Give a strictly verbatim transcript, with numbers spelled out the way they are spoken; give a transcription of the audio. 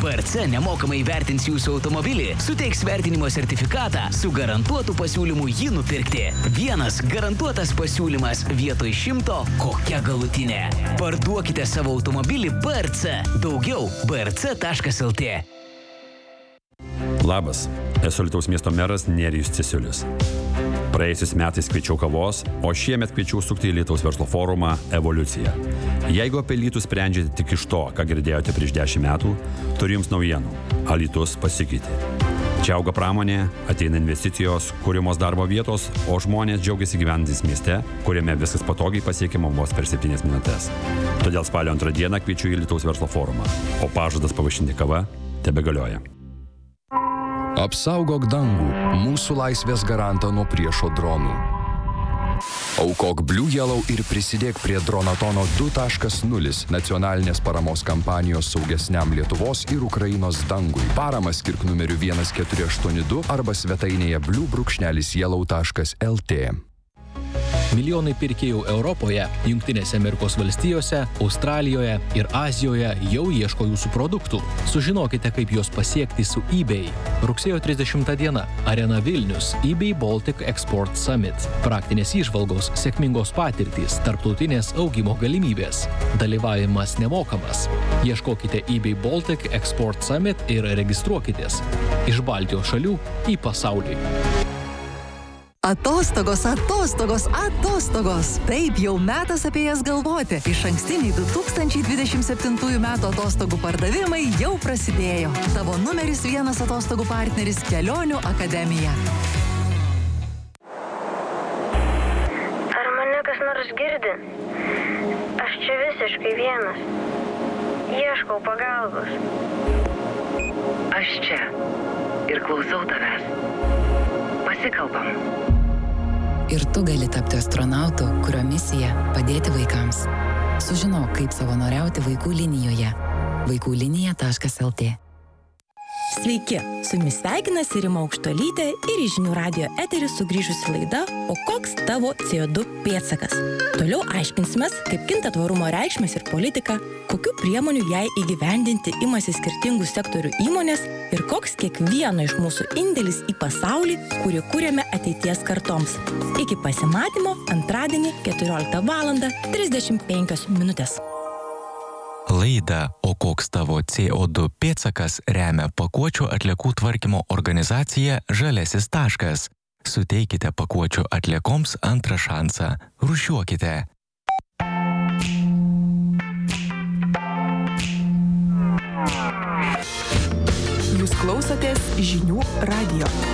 B R C nemokamai vertins jūsų automobilį, suteiks vertinimo sertifikatą su garantuotu pasiūlymu jį nupirkti. Vienas garantuotas pasiūlymas vietoj šimto, kokia galutinė. Parduokite savo automobilį B R C. Daugiau b r c taškas l t. Labas, esu Alytaus miesto meras Nerijus Cesiulis. Praėjusiais metais kviečiau kavos, o šiemet kviečiau sukti į Alytaus verslo forumą Evoliucija. Jeigu apie Alytų sprendžiate tik iš to, ką girdėjote prieš dešimt metų, turiu jums naujienų. Alytus pasikeitė. Čia auga pramonė, ateina investicijos, kūrimos darbo vietos, o žmonės džiaugiasi gyvenantys mieste, kuriame viskas patogiai pasiekiama vos per septynias minutės. Todėl spalio antrą dieną kviečiu į Alytaus verslo forumą, o pažadas pavaišinti kava tebegalioja. Apsaugok dangų, mūsų laisvės garantą nuo priešo dronų. Aukok Blue Yellow ir prisidėk prie Dronatono du taškas nulis nacionalinės paramos kampanijos saugesniam Lietuvos ir Ukrainos dangui. Paramą skirk numeriu vienas keturi aštuoni du arba svetainėje blue brūkšnelis yellow taškas l t. Milijonai pirkėjų Europoje, Jungtinėse Amerikos valstijose, Australijoje ir Azijoje jau ieško jūsų produktų. Sužinokite, kaip juos pasiekti su eBay. Rugsėjo trisdešimtą diena. Arena Vilnius. eBay Baltic Export Summit. Praktinės įžvalgos, sėkmingos patirtys, tarptautinės augimo galimybės. Dalyvavimas nemokamas. Ieškokite eBay Baltic Export Summit ir registruokitės. Iš Baltijos šalių į pasaulį. Atostogos, atostogos, atostogos. Taip, jau metas apie jas galvoti. Išankstiniai du tūkstančiai dvidešimt septintųjų metų atostogų pardavimai jau prasidėjo. Tavo numeris vienas atostogų partneris Kelionių akademija. Ar mane kas nors girdi? Aš čia visiškai vienas. Ieškau pagalbos. Aš čia ir klausau tavęs. Pasikalbam. Ir tu gali tapti astronautu, kurio misija – padėti vaikams. Sužinok, kaip savanoriauti vaikų linijoje. vaikų linija taškas l t. Sveiki, su jumis sveikinasi Rima Aukštuolytė ir į Žinių radijo eterį sugrįžusi laida O koks tavo C O du pėdsakas? Toliau aiškinsimės, kaip kinta tvarumo reikšmės ir politika, kokių priemonių jai įgyvendinti imasi skirtingų sektorių įmonės ir koks kiekvieno iš mūsų indėlis į pasaulį, kurį kūrėme ateities kartoms. Iki pasimatymo antradienį keturioliktą valandą trisdešimt penkios minutės. Laidą O koks tavo C O du pėdsakas remia pakuočių atliekų tvarkymo organizacija Žaliasis taškas. Suteikite pakuočių atliekoms antrą šansą. Rūšiuokite. Jūs klausotės Žinių radijo.